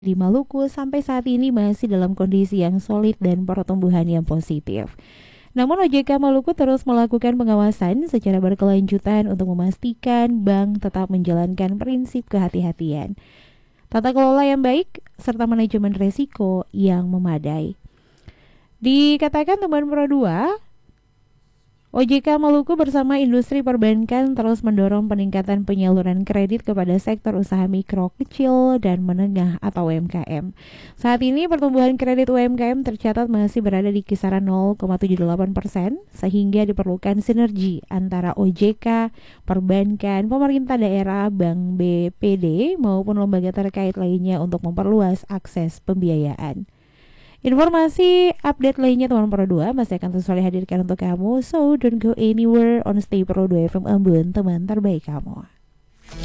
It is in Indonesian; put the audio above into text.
di Maluku sampai saat ini masih dalam kondisi yang solid dan pertumbuhan yang positif. Namun OJK Maluku terus melakukan pengawasan secara berkelanjutan untuk memastikan bank tetap menjalankan prinsip kehati-hatian, tata kelola yang baik, serta manajemen risiko yang memadai. Dikatakan teman Pro 2, OJK Maluku bersama industri perbankan terus mendorong peningkatan penyaluran kredit kepada sektor usaha mikro, kecil, dan menengah atau UMKM. Saat ini pertumbuhan kredit UMKM tercatat masih berada di kisaran 0,78%, sehingga diperlukan sinergi antara OJK, perbankan, pemerintah daerah, bank BPD, maupun lembaga terkait lainnya untuk memperluas akses pembiayaan. Informasi update lainnya teman Pro 2 masih akan terus hadirkan untuk kamu. So don't go anywhere on Stay Pro 2 FM Ambon, teman terbaik kamu.